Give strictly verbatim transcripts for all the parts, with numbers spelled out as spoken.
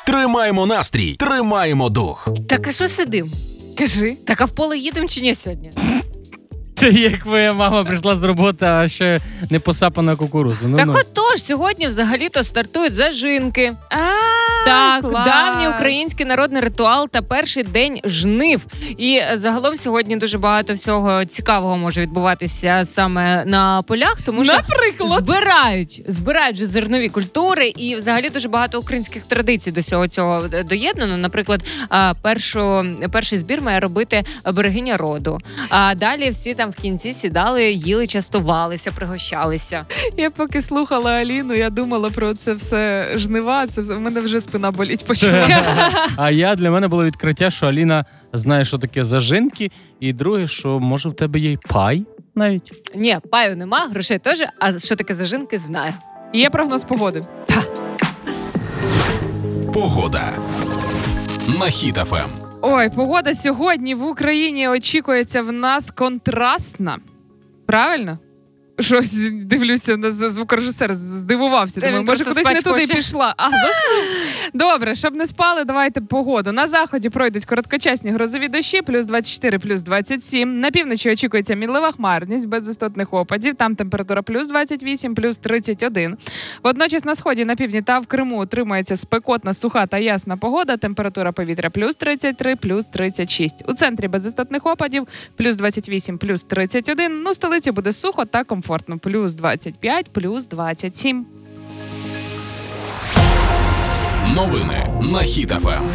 Тримаємо настрій, тримаємо дух. Так, а що сидим? Кажи. Так, а в поле їдемо чи ні сьогодні? Це як моя мама прийшла з роботи, а ще не посапана кукурудза. Ну, так ну. отож, сьогодні взагалі-то стартують зажинки. А, Так, клас. давній український народний ритуал та перший день жнив. І загалом сьогодні дуже багато всього цікавого може відбуватися саме на полях, тому що Наприклад? збирають, збирають вже зернові культури, і взагалі дуже багато українських традицій до всього цього доєднано. Наприклад, першу, перший збір має робити берегиня роду. А далі всі там в кінці сідали, їли, частувалися, пригощалися. Я поки слухала Аліну, я думала про це все жнива, це все, в мене вже спина боліть почала. А я, для мене було відкриття, що Аліна знає, що таке зажинки, і друге, що може в тебе є й пай навіть. Ні, паю нема, грошей теж, а що таке зажинки, знаю. Є прогноз погоди. Погода на Хіт еф ем. Ой, погода сьогодні в Україні очікується в нас контрастна. Правильно? Щось дивлюся, на звукорежисер здивувався. Та Думаю, він може просто кудись не спать туди хоче. пішла. А, заснув. Добре, щоб не спали, давайте погоду. На заході пройдуть короткочасні грозові дощі, плюс двадцять чотири, плюс двадцять сім. На півночі очікується мінлива хмарність, без істотних опадів. Там температура плюс двадцять вісім, плюс тридцять один. Водночас на сході, на півдні та в Криму утримується спекотна, суха та ясна погода. Температура повітря плюс тридцять три, плюс тридцять шість. У центрі без істотних опадів плюс двадцять вісім, плюс тридцять один. Ну, в столиці буде сухо та комфортно. Плюс двадцять п'ять, плюс двадцять сім. Новини на Хіт еф ем.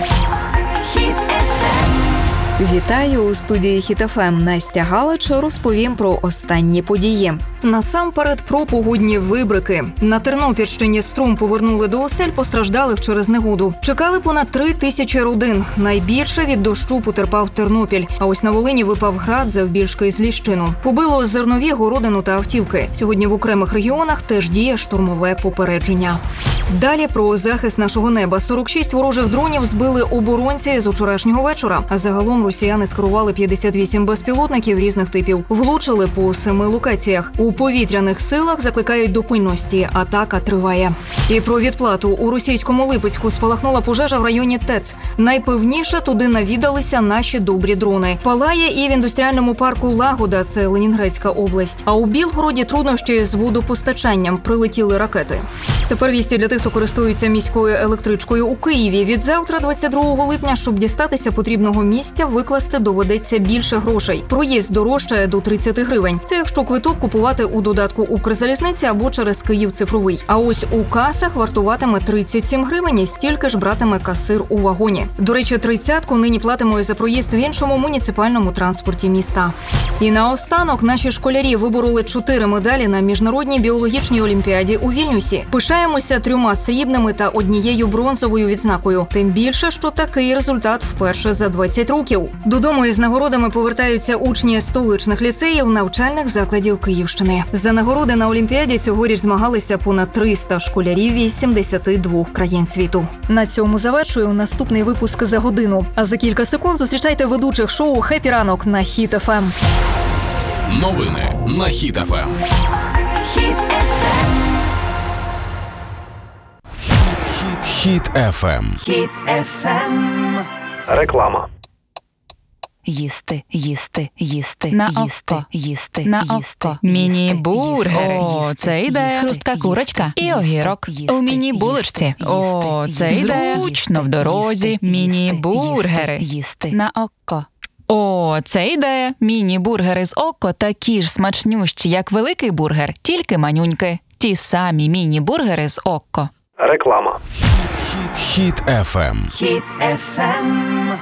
Вітаю у студії Хіт еф ем. Настя Галич розповім про останні події. Насамперед про погодні вибрики. На Тернопільщині струм повернули до осель постраждалих через негоду. Чекали понад три тисячі родин. Найбільше від дощу потерпав Тернопіль. А ось на Волині випав град завбільшки із Ліщину. Побило зернові, городину та автівки. Сьогодні в окремих регіонах теж діє штурмове попередження. Далі про захист нашого неба. сорок шість ворожих дронів збили оборонці з учорашнього вечора. А загалом росіяни скерували п'ятдесят вісім безпілотників різних типів. Влучили по семи локаціях. У повітряних силах закликають до пильності. Атака триває. І про відплату. У російському Липецьку спалахнула пожежа в районі ТЕЦ. Найпевніше туди навідалися наші добрі дрони. Палає і в індустріальному парку Лагода, це Ленінградська область. А у Білгороді труднощі з водопостачанням, прилетіли ракети. Тепер вісті для тих, хто користується міською електричкою у Києві. Від завтра, двадцять другого липня, щоб дістатися потрібного місця, викласти доведеться більше грошей. Проїзд дорожчає до тридцять гривень. Це якщо квиток купувати у додатку Укрзалізниці або через Київ цифровий. А ось у касах вартуватиме тридцять сім гривень і стільки ж братиме касир у вагоні. До речі, тридцятку нині платимо за проїзд в іншому муніципальному транспорті міста. І наостанок наші школярі вибороли чотири медалі на міжнародній біологічній олімпіаді у Вільнюсі. Пишаємося трьома срібними та однією бронзовою відзнакою. Тим більше, що такий результат вперше за двадцять років. Додому із нагородами повертаються учні столичних ліцеїв, навчальних закладів Київщини. За нагороди на Олімпіаді цьогоріч змагалися понад триста школярів вісімдесят два країн світу. На цьому завершую наступний випуск за годину. А за кілька секунд зустрічайте ведучих шоу «Хеппі ранок» на Хіт еф ем. Новини на Хіт еф ем. Хіт еф ем. Хіт еф ем. Хіт еф ем. Реклама. Їсти, їсти, їсти, На їсти, око. їсти, На їсти, око. Міні-бургери. їсти, О, їсти, це ідея. їсти, Хрустка їсти, курочка і їсти, огірок. їсти, У міні-булочці. їсти, О, їсти, це їсти, ідея. Зручно в дорозі. їсти, Міні-бургери. їсти, їсти. На око. О, це ідея. Міні-бургери з око такі ж смачнющі, як великий бургер, тільки манюньки. Ті самі міні-бургери з око. Реклама. Хіт еф ем. Хіт еф ем.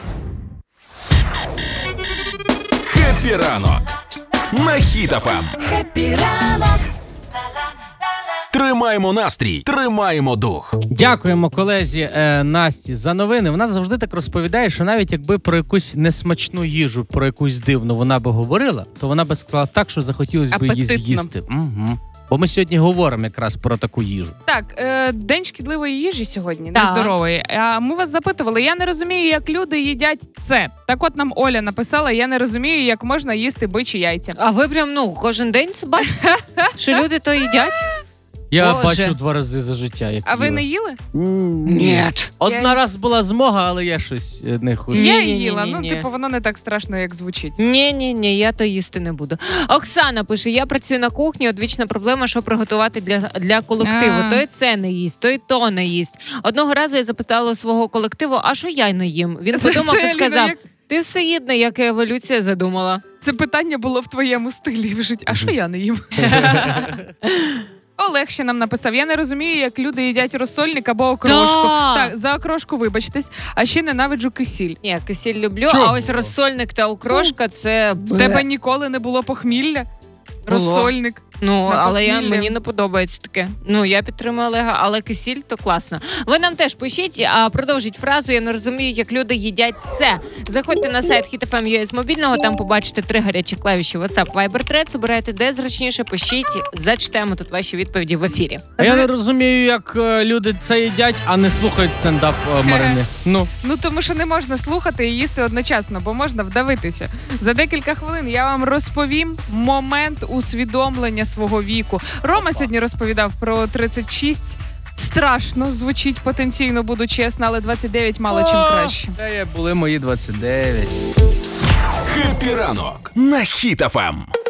Хеппі ранок на Хіт еф ем. Хеппі ранок. Тримаємо настрій, тримаємо дух. Дякуємо колезі е, Насті за новини. Вона завжди так розповідає, що навіть якби про якусь несмачну їжу, про якусь дивну вона би говорила, то вона би сказала так, що захотілося б її Апетитно. з'їсти. Угу. Бо ми сьогодні говоримо якраз про таку їжу. Так, е, день шкідливої їжі сьогодні, Так. нездорової. А ми вас запитували, я не розумію, як люди їдять це. Так от нам Оля написала, я не розумію, як можна їсти бичі яйця. А ви прям, ну, кожен день це бачите, що люди то їдять? Я Боже. бачу два рази за життя. Як А ви їла. не їли? Ні. Одна Я- раз була змога, але я щось е, не хочу. Ні, Я ні, ні, їла. ні, Ну, ні. типу, воно не так страшно, як звучить. Ні, ні, ні, я то їсти не буду. Оксана пише: я працюю на кухні, одвічна проблема, що приготувати для, для колективу. А. То і це не їсть, то і то не їсть. Одного разу я запитала у свого колективу, а що я не їм? Він Це- подумав це, і Аліна, сказав: як- ти всеїдне, як і еволюція задумала. Це питання було в твоєму стилі в житті. А що я не їм? Олег ще нам написав: я не розумію, як люди їдять розсольник або окрошку. Да. Так, за окрошку вибачтесь, а ще ненавиджу кисіль. Ні, кисіль люблю, Чого? а ось розсольник та окрошка це В тебе ніколи не було похмілля? Розсольник. Ну, на але я, похмілля. мені не подобається таке. Ну, я підтримую Олега, але кисіль то класно. Ви нам теж пишіть, а продовжіть фразу. Я не розумію, як люди їдять це. Заходьте на сайт хіт еф ем ю а з мобільного, там побачите три гарячі клавіші WhatsApp, Viber, Threads, обирайте де зручніше, пишіть, зачитаємо тут ваші відповіді в ефірі. А я не розумію, як е, люди це їдять, а не слухають стендап е, Марини. Ну, Ну, тому що не можна слухати і їсти одночасно, бо можна вдавитися. За декілька хвилин я вам розповім момент усвідомлення свого віку. Рома сьогодні розповідав про тридцять шість. Страшно звучить потенційно, буду чесна, але двадцять дев'ять мало чим краще. Де були мої двадцять дев'ять. Хеппі ранок на Хіт еф ем.